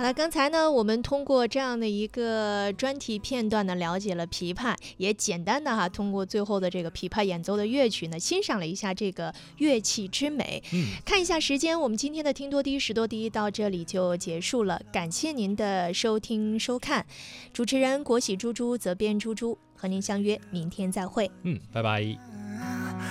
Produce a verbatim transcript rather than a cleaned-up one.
好了，刚才呢，我们通过这样的一个专题片段呢，了解了琵琶，也简单的哈，通过最后的这个琵琶演奏的乐曲呢，欣赏了一下这个乐器之美。 嗯， 看一下时间，我们今天的听多低识多低到这里就结束了，感谢您的收听收看。主持人国喜猪猪，责编猪猪，和您相约明天再会。 嗯，拜拜。